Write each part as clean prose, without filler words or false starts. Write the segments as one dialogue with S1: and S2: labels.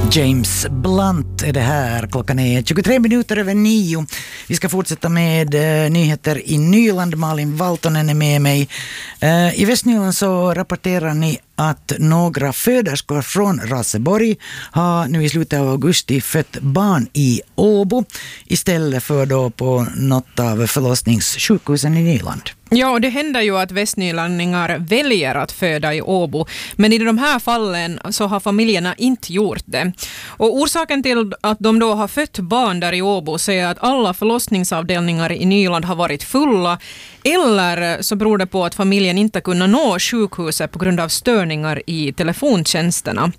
S1: James Blunt är det här. Klockan är 23 minuter över 9. Vi ska fortsätta med nyheter i Nyland. Malin Valtonen är med mig. I Västnyland så rapporterar ni att några föderskor från Raseborg har nu i slutet av augusti fött barn i Åbo istället för då på något av förlossningssjukhusen i Nyland.
S2: Ja, det händer ju att västnylandningar väljer att föda i Åbo, men i de här fallen så har familjerna inte gjort det. Och orsaken till att de då har fött barn där i Åbo är att alla förlossningsavdelningar i Nyland har varit fulla, eller så beror det på att familjen inte kunnat nå sjukhuset på grund av störningar i telefontjänsterna.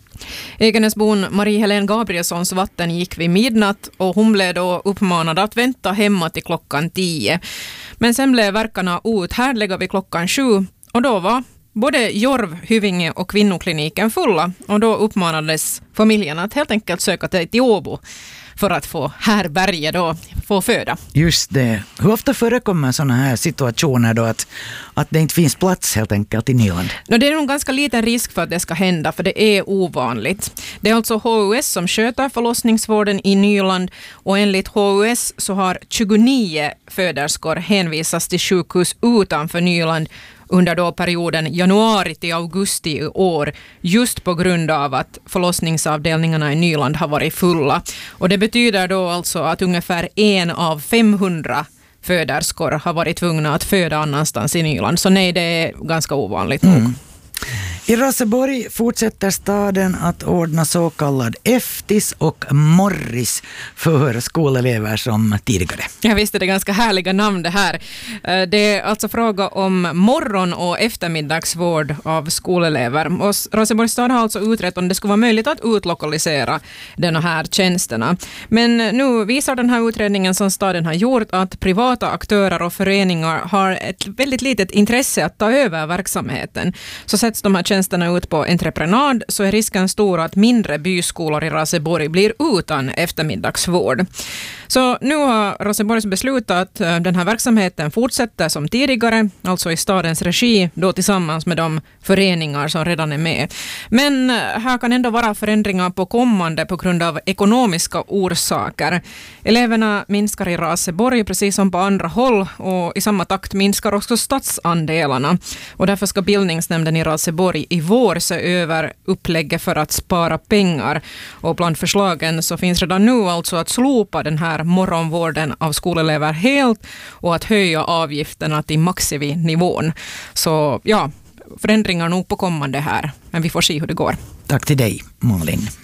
S2: Ekenäsbon Marie-Helene Gabrielssons vatten gick vid midnatt och hon blev då uppmanad att vänta hemma till klockan 10. Men sen blev verkarna outhärdliga vid klockan 7 och då var både Jorv, Hyvinge och kvinnokliniken fulla och då uppmanades familjen att helt enkelt söka till Åbo för att få härberge då, få föda.
S1: Just det. Hur ofta förekommer sådana här situationer då att det inte finns plats helt enkelt i Nyland?
S2: Det är nog ganska liten risk för att det ska hända, för det är ovanligt. Det är alltså HUS som sköter förlossningsvården i Nyland och enligt HUS så har 29 föderskor hänvisats till sjukhus utanför Nyland under då perioden januari till augusti i år, just på grund av att förlossningsavdelningarna i Nyland har varit fulla. Och det betyder då alltså att ungefär 1 av 500 föderskor har varit tvungna att föda annanstans i Nyland. Så nej, det är ganska ovanligt nog.
S1: I Raseborg fortsätter staden att ordna så kallad eftis och morris för skolelever som tidigare.
S2: Jag visste det ganska härliga namn det här. Det är alltså fråga om morgon- och eftermiddagsvård av skolelever. Och Raseborgs stad har alltså utrett om det skulle vara möjligt att utlokalisera de här tjänsterna. Men nu visar den här utredningen som staden har gjort att privata aktörer och föreningar har ett väldigt litet intresse att ta över verksamheten. Så sätts de här tjänsterna ut på entreprenad så är risken stor att mindre byskolor i Raseborg blir utan eftermiddagsvård. Så nu har Raseborgs beslutat att den här verksamheten fortsätter som tidigare, alltså i stadens regi, då tillsammans med de föreningar som redan är med. Men här kan ändå vara förändringar på kommande på grund av ekonomiska orsaker. Eleverna minskar i Raseborg precis som på andra håll och i samma takt minskar också statsandelarna. Och därför ska bildningsnämnden i Raseborg i vår se över upplägget för att spara pengar. Och bland förslagen så finns redan nu alltså att slopa den här morgonvården av skolelever helt och att höja avgifterna till maximinivån. Så ja, förändringar nog på kommande här, men vi får se hur det går.
S1: Tack till dig, Malin.